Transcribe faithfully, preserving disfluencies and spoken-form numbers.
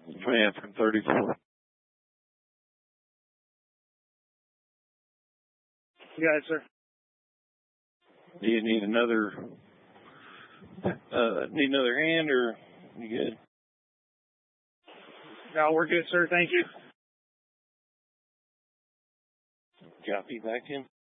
Man from thirty-four. You got it, sir. Do you need another, uh, need another hand, or you good? No, we're good, sir. Thank you. Copy, back in.